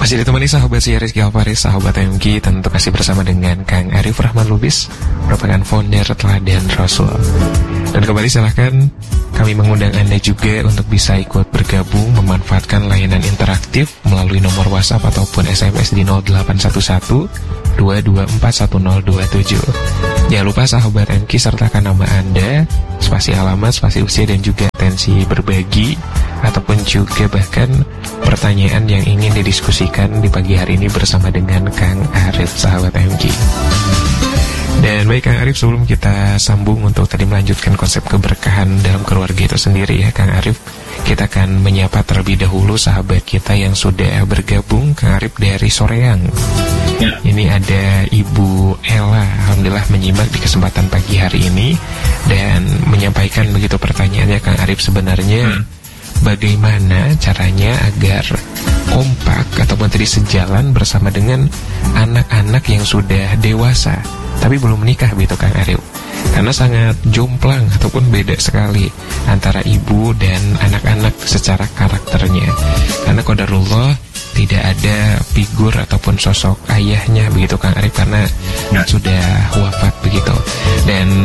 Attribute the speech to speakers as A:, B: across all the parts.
A: Masih ditemani sahabat saya Rizky Alfaris, sahabat MG, tentu masih bersama dengan Kang Arif Rahman Lubis, merupakan founder Teladan Rasul. Dan kembali silahkan kami mengundang Anda juga untuk bisa ikut bergabung memanfaatkan layanan interaktif melalui nomor WhatsApp ataupun SMS di 0811 2241027. Jangan lupa sahabat MG sertakan nama Anda, spasi alamat, spasi usia dan juga tensi berbagi ataupun juga bahkan pertanyaan yang ingin didiskusikan di pagi hari ini bersama dengan Kang Arif, sahabat MG. Dan baik Kang Arif, sebelum kita sambung untuk tadi melanjutkan konsep keberkahan dalam keluarga itu sendiri ya Kang Arif, kita akan menyapa terlebih dahulu sahabat kita yang sudah bergabung. Kang Arif dari Soreang ya. Ini ada Ibu Ella, alhamdulillah menyimak di kesempatan pagi hari ini dan menyampaikan begitu pertanyaannya Kang Arif, sebenarnya bagaimana caranya agar kompak ataupun tadi sejalan bersama dengan anak-anak yang sudah dewasa tapi belum menikah begitu Kang Arif? Karena sangat jomplang ataupun beda sekali antara ibu dan anak-anak secara karakternya. Karena qadarullah tidak ada figur ataupun sosok ayahnya begitu Kang Arif, karena sudah wafat begitu. Dan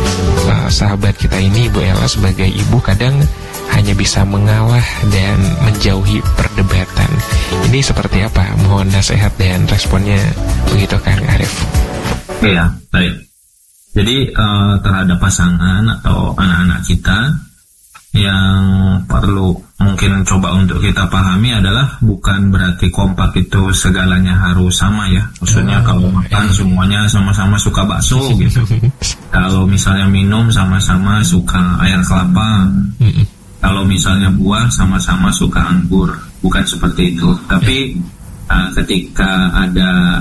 A: sahabat kita ini Ibu Ella sebagai ibu kadang hanya bisa mengalah dan menjauhi perdebatan. Ini seperti apa? Mohon nasihat dan responnya begitu Kang Arif.
B: Iya, baik. Jadi terhadap pasangan atau anak-anak kita, yang perlu mungkin coba untuk kita pahami adalah bukan berarti kompak itu segalanya harus sama ya. Maksudnya kalau makan semuanya sama-sama suka bakso gitu. Kalau misalnya minum sama-sama suka air kelapa. Kalau misalnya buah sama-sama suka anggur. Bukan seperti itu. Tapi ketika ada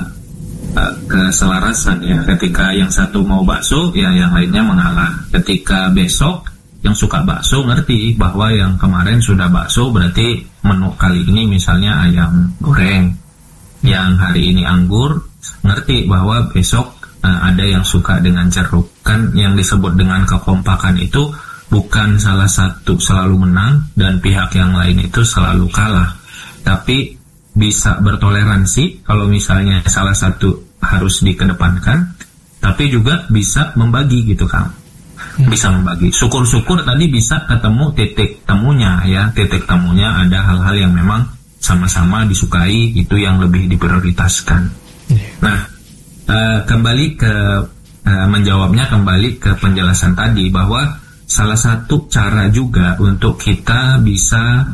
B: keselarasan ya, ketika yang satu mau bakso ya yang lainnya mengalah. Ketika besok yang suka bakso ngerti bahwa yang kemarin sudah bakso, berarti menu kali ini misalnya ayam goreng, yang hari ini anggur, ngerti bahwa besok ada yang suka dengan jeruk. Kan yang disebut dengan kekompakan itu bukan salah satu selalu menang dan pihak yang lain itu selalu kalah, tapi bisa bertoleransi kalau misalnya salah satu harus dikedepankan, tapi juga bisa membagi gitu Kang. Bisa membagi. Syukur-syukur tadi bisa ketemu titik temunya ya. Titik temunya ada hal-hal yang memang sama-sama disukai, itu yang lebih diprioritaskan. Nah, kembali ke menjawabnya, kembali ke penjelasan tadi bahwa salah satu cara juga untuk kita bisa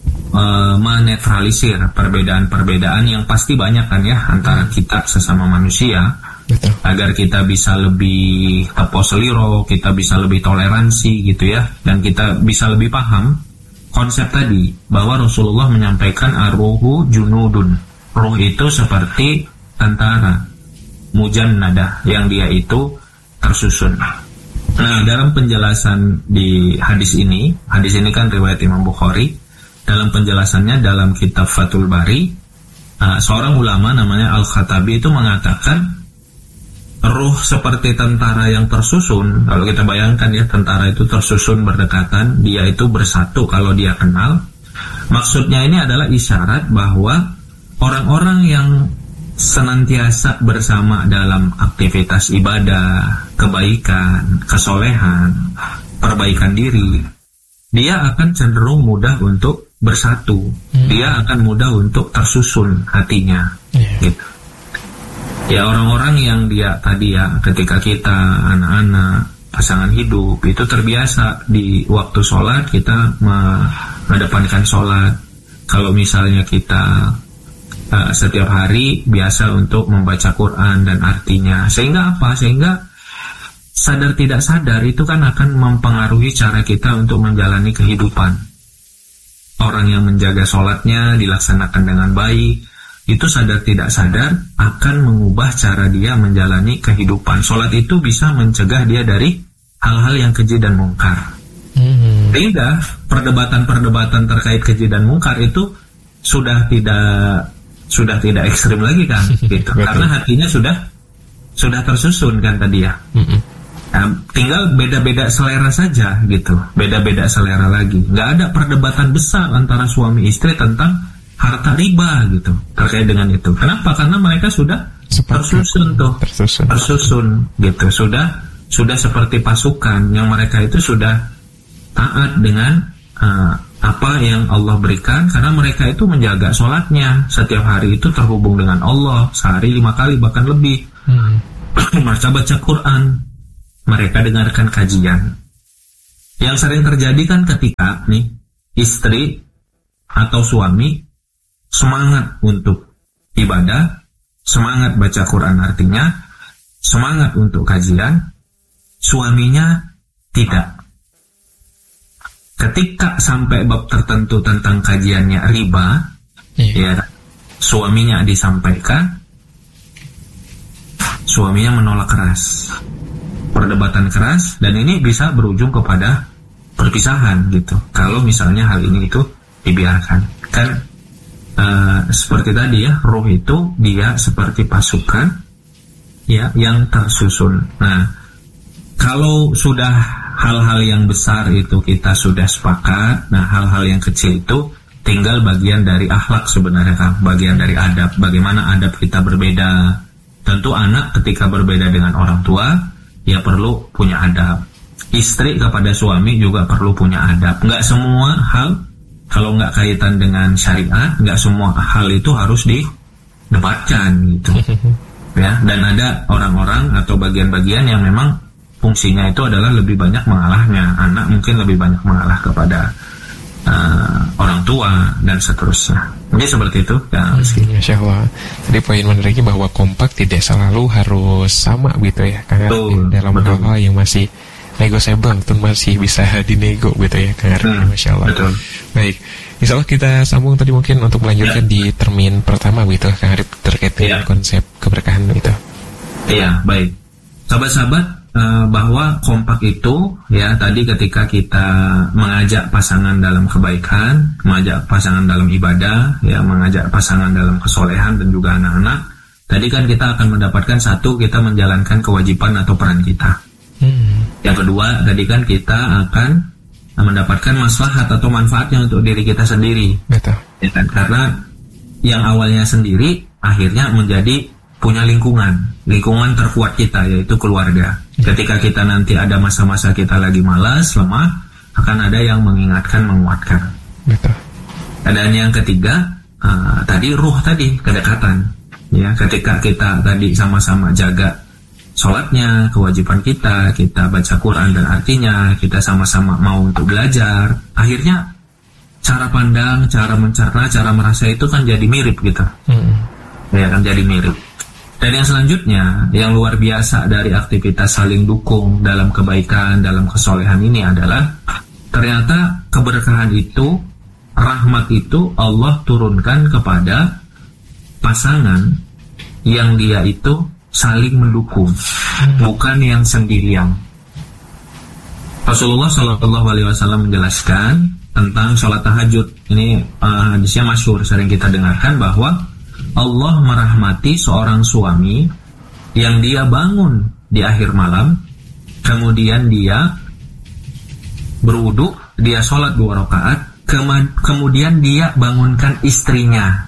B: menetralisir perbedaan-perbedaan yang pasti banyak kan ya antara kita sesama manusia. Betul. Agar kita bisa lebih seliro, kita bisa lebih toleransi gitu ya, dan kita bisa lebih paham konsep tadi bahwa Rasulullah menyampaikan ar-ruhu junudun. Ruh itu seperti tentara mujannadah yang dia itu tersusun. Nah, dalam penjelasan di hadis ini kan riwayat Imam Bukhari. Dalam penjelasannya dalam kitab Fathul Bari, seorang ulama namanya Al-Khattabi itu mengatakan ruh seperti tentara yang tersusun. Kalau kita bayangkan ya, tentara itu tersusun berdekatan, dia itu bersatu kalau dia kenal. Maksudnya ini adalah isyarat bahwa orang-orang yang senantiasa bersama dalam aktivitas ibadah, kebaikan, kesolehan, perbaikan diri, dia akan cenderung mudah untuk bersatu. Dia akan mudah untuk tersusun hatinya. Gitu. Ya, orang-orang yang dia tadi ya, ketika kita anak-anak, pasangan hidup itu terbiasa di waktu sholat kita mengedepankan sholat. Kalau misalnya kita setiap hari biasa untuk membaca Quran dan artinya, sehingga apa? Sehingga sadar tidak sadar itu kan akan mempengaruhi cara kita untuk menjalani kehidupan. Orang yang menjaga sholatnya dilaksanakan dengan baik, itu sadar tidak sadar akan mengubah cara dia menjalani kehidupan. Sholat itu bisa mencegah dia dari hal-hal yang keji dan mungkar. Sehingga perdebatan-perdebatan terkait keji dan mungkar itu sudah tidak ekstrim lagi kan, gitu. Karena hatinya sudah tersusun kan tadi ya. Tinggal beda-beda selera saja gitu, beda-beda selera lagi. Nggak ada perdebatan besar antara suami istri tentang harta riba gitu terkait dengan itu. Kenapa? Karena mereka sudah tersusun gitu, sudah seperti pasukan yang mereka itu sudah taat dengan apa yang Allah berikan, karena mereka itu menjaga sholatnya setiap hari itu terhubung dengan Allah, sehari 5 kali bahkan lebih. Mereka baca Quran, mereka dengarkan kajian. Yang sering terjadi kan ketika nih istri atau suami semangat untuk ibadah, semangat baca Quran, artinya semangat untuk kajian, suaminya tidak. Ketika sampai bab tertentu tentang kajiannya riba, ya, suaminya disampaikan, suaminya menolak keras, perdebatan keras, dan ini bisa berujung kepada perpisahan gitu. Kalau misalnya hal ini itu dibiarkan, kan seperti tadi ya, ruh itu dia seperti pasukan ya yang tersusun. Nah, kalau sudah hal-hal yang besar itu kita sudah sepakat, nah hal-hal yang kecil itu tinggal bagian dari akhlak sebenarnya kan, bagian dari adab. Bagaimana adab kita berbeda. Tentu anak ketika berbeda dengan orang tua, ya perlu punya adab. Istri kepada suami juga perlu punya adab. Nggak semua hal, kalau nggak kaitan dengan syariat, nggak semua hal itu harus didebatkan gitu. Ya, dan ada orang-orang atau bagian-bagian yang memang fungsinya itu adalah lebih banyak mengalahnya. Anak mungkin lebih banyak mengalah kepada orang tua dan seterusnya. Jadi seperti itu ya.
A: Masya Allah. Jadi poin menariknya bahwa kompak tidak selalu harus sama gitu ya, karena dalam hal-hal yang masih negotiable itu masih bisa dinego gitu ya, karena Masya Allah.
B: Betul.
A: Baik, insya Allah kita sambung tadi mungkin untuk melanjutkan di termin pertama gitu, Kang Arif, terkait dengan konsep keberkahan itu. Iya,
B: baik. Sahabat-sahabat, bahwa kompak itu ya tadi ketika kita mengajak pasangan dalam kebaikan, mengajak pasangan dalam ibadah, ya mengajak pasangan dalam kesolehan dan juga anak-anak. Tadi kan kita akan mendapatkan satu, kita menjalankan kewajiban atau peran kita. Yang kedua, tadi kan kita akan mendapatkan maslahat atau manfaatnya untuk diri kita sendiri.
A: Betul.
B: Ya kan? Karena yang awalnya sendiri akhirnya menjadi punya lingkungan terkuat kita, yaitu keluarga. Ketika kita nanti ada masa-masa kita lagi malas, lemah, akan ada yang mengingatkan, menguatkan.
A: Betul.
B: Dan yang ketiga, tadi ruh tadi, kedekatan. Ya, ketika kita tadi sama-sama jaga sholatnya, kewajiban kita baca Quran dan artinya, kita sama-sama mau untuk belajar, akhirnya cara pandang, cara mencerna, cara merasa itu kan jadi mirip gitu. Ya kan, jadi mirip. Dan yang selanjutnya, yang luar biasa dari aktivitas saling dukung dalam kebaikan, dalam kesolehan ini adalah ternyata keberkahan itu, rahmat itu Allah turunkan kepada pasangan yang dia itu saling mendukung, bukan yang sendirian. Rasulullah SAW menjelaskan tentang sholat tahajud. Ini hadisnya masyhur, sering kita dengarkan, bahwa Allah merahmati seorang suami yang dia bangun di akhir malam, kemudian dia berwudu, dia sholat 2 rakaat, kemudian dia bangunkan istrinya,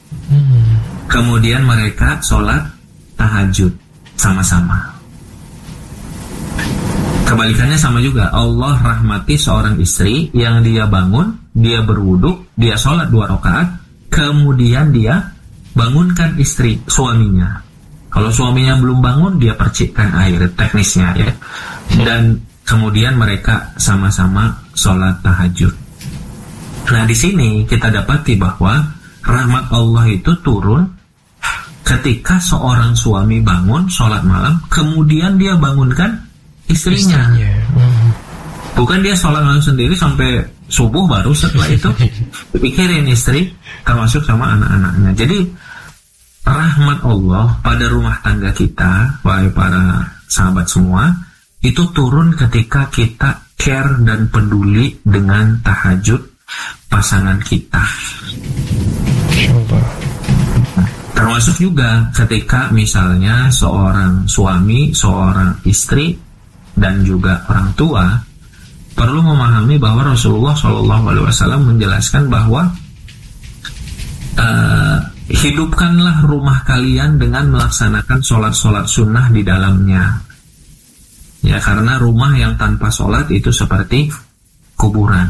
B: kemudian mereka sholat tahajud sama-sama. Kebalikannya sama juga, Allah rahmati seorang istri yang dia bangun, dia berwudu, dia sholat 2 rakaat, kemudian dia bangunkan istri, suaminya. Kalau suaminya belum bangun, dia percikkan air, teknisnya ya. Dan kemudian mereka sama-sama sholat tahajud. Nah, di sini kita dapati bahwa rahmat Allah itu turun ketika seorang suami bangun sholat malam, kemudian dia bangunkan istrinya. Bukan dia sholat malam sendiri sampai subuh, baru setelah itu pikirin istri, termasuk sama anak-anaknya. Jadi rahmat Allah pada rumah tangga kita, wahai para sahabat semua, itu turun ketika kita care dan peduli dengan tahajud pasangan kita. Termasuk juga ketika misalnya seorang suami, seorang istri, dan juga orang tua perlu memahami bahwa Rasulullah SAW menjelaskan bahwa hidupkanlah rumah kalian dengan melaksanakan sholat-sholat sunnah di dalamnya. Ya, karena rumah yang tanpa sholat itu seperti kuburan.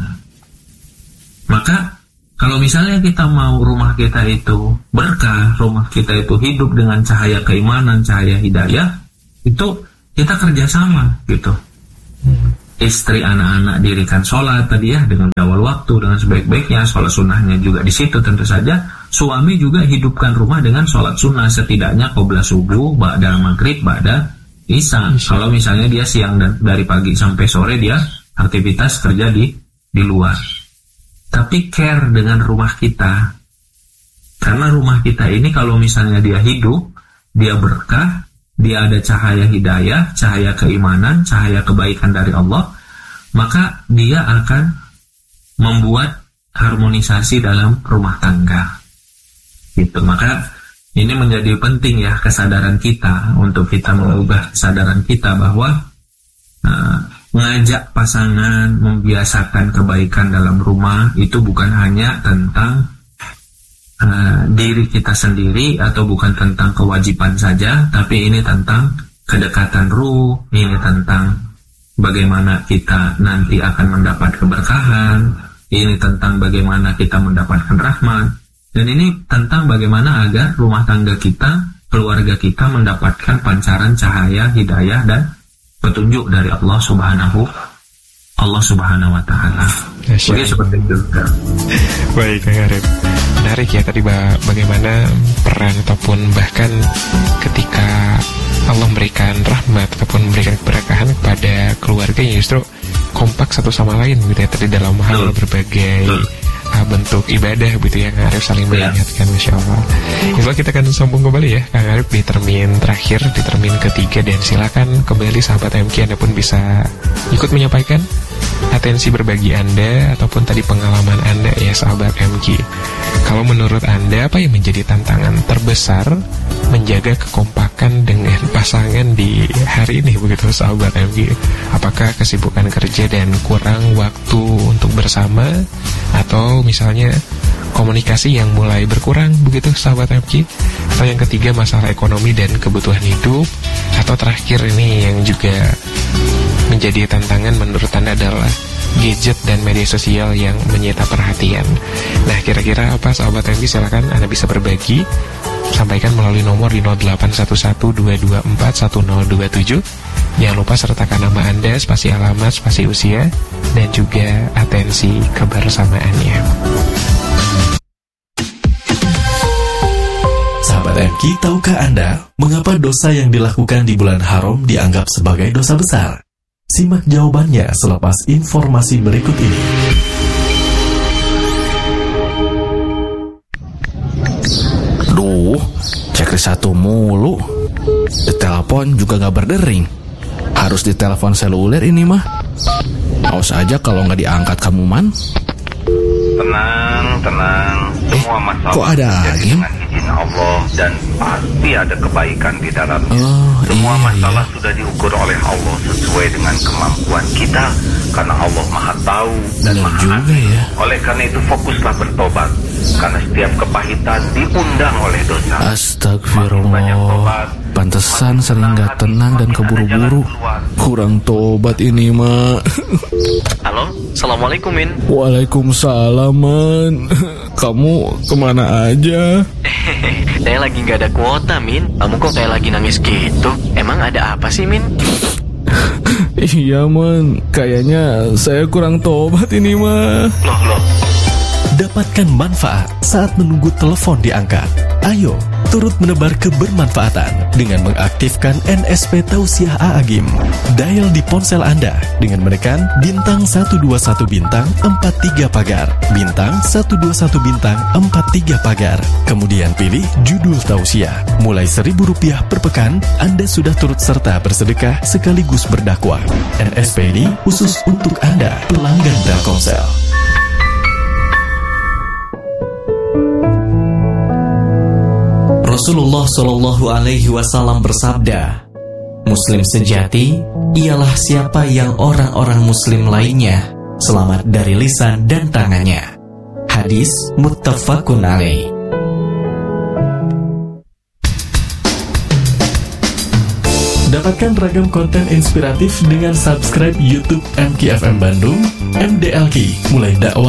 B: Maka kalau misalnya kita mau rumah kita itu berkah, rumah kita itu hidup dengan cahaya keimanan, cahaya hidayah, itu kita kerjasama gitu. Istri, anak-anak dirikan sholat tadi ya dengan awal waktu, dengan sebaik-baiknya. Sholat sunnahnya juga di situ tentu saja. Suami juga hidupkan rumah dengan sholat sunnah, setidaknya qobla subuh, ba'da maghrib, ba'da isya. Kalau misalnya dia siang dan dari pagi sampai sore dia aktivitas kerja di luar. Tapi care dengan rumah kita, karena rumah kita ini kalau misalnya dia hidup, dia berkah, dia ada cahaya hidayah, cahaya keimanan, cahaya kebaikan dari Allah, maka dia akan membuat harmonisasi dalam rumah tangga. Gitu. Maka ini menjadi penting ya, kesadaran kita, untuk kita mengubah kesadaran kita bahwa mengajak pasangan, membiasakan kebaikan dalam rumah itu bukan hanya tentang diri kita sendiri atau bukan tentang kewajiban saja, tapi ini tentang kedekatan ruh, ini tentang bagaimana kita nanti akan mendapat keberkahan, ini tentang bagaimana kita mendapatkan rahmat, dan ini tentang bagaimana agar rumah tangga kita, keluarga kita mendapatkan pancaran cahaya, hidayah, dan petunjuk dari Allah Subhanahu wa Ta'ala. Jadi seperti itu.
A: Baik, Kang Arif. Menarik ya tadi bagaimana peran ataupun bahkan ketika Allah memberikan rahmat ataupun memberikan keberkahan kepada keluarga yang justru kompak satu sama lain gitu ya, tadi dalam hal berbagai bentuk ibadah gitu ya, Kang Arif saling mengingatkan, Masya Allah. Insya kita akan sambung kembali ya Kang Arif di termin terakhir, di termin ketiga, dan silakan kembali sahabat MQ, Anda pun bisa ikut menyampaikan atensi berbagi Anda ataupun tadi pengalaman Anda ya sahabat MQ. Kalau menurut Anda apa yang menjadi tantangan terbesar menjaga kekompakan dengan pasangan di hari ini begitu sahabat MQ? Apakah kesibukan kerja dan kurang waktu untuk bersama, atau misalnya komunikasi yang mulai berkurang begitu sahabat MQ? Atau yang ketiga masalah ekonomi dan kebutuhan hidup? Atau terakhir ini yang juga menjadi tantangan menurut Anda adalah gadget dan media sosial yang menyita perhatian. Nah, kira-kira apa sahabat MQ? Silakan Anda bisa berbagi, sampaikan melalui nomor di 081122411027. Jangan lupa sertakan nama Anda, spasi alamat, spasi usia, dan juga atensi kebersamaannya.
C: Sahabat MQ, tahukah Anda mengapa dosa yang dilakukan di bulan haram dianggap sebagai dosa besar? Simak jawabannya selepas informasi berikut ini.
D: Duh, checklist satu mulu. Ditelepon juga gak berdering. Harus ditelepon seluler ini mah. Awas aja kalau gak diangkat kamu, Man.
E: Tenang. Semua masalah
D: kok ada angin?
E: dengan izin Allah, dan pasti ada kebaikan di dalamnya. Semua masalah sudah diukur oleh Allah sesuai dengan kemampuan kita, karena Allah Maha Tahu dan Maha Adil.
D: Ya.
E: Oleh karena itu fokuslah bertobat, karena setiap kepahitan diundang oleh dosa.
D: Astagfirullah. Pantesan sering gak tenang dan keburu-buru. Kurang tobat ini mah.
F: Halo, Assalamualaikum Min.
D: Waalaikumsalam, Man. Kamu kemana aja?
F: Saya lagi gak ada kuota, Min. Kamu kok kayak lagi nangis gitu? Emang ada apa sih, Min?
D: Iya, Man. Kayaknya saya kurang tobat ini mah.
F: Loh.
C: Dapatkan manfaat saat menunggu telepon diangkat. Ayo, turut menebar kebermanfaatan dengan mengaktifkan NSP Tausiah A'agim. Dial di ponsel Anda dengan menekan bintang 121 bintang 43 pagar, bintang 121 bintang 43 pagar. Kemudian pilih judul Tausiah. Mulai Rp1.000 per pekan, Anda sudah turut serta bersedekah sekaligus berdakwah. NSP ini khusus untuk Anda, pelanggan Telkomsel.
G: Rasulullah Shallallahu Alaihi Wasallam bersabda, Muslim sejati ialah siapa yang orang-orang Muslim lainnya selamat dari lisan dan tangannya. Hadis muttafaqun alaih.
C: Dapatkan ragam konten inspiratif dengan subscribe YouTube MKFM Bandung, MDLK, mulai dakwah